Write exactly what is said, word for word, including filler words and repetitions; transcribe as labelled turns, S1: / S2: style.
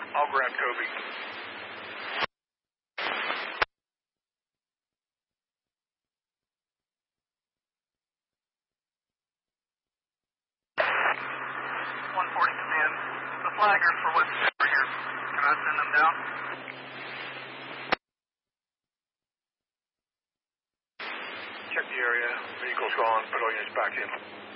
S1: I'll grab Toby. one forty command. The flaggers for what's over here. Can I send them down? Check the area. Vehicle's gone. Put all units back in.